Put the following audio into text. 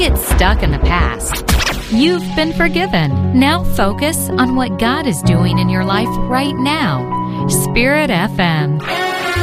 get stuck in the past. You've been forgiven. Now focus on what God is doing in your life right now. Spirit FM.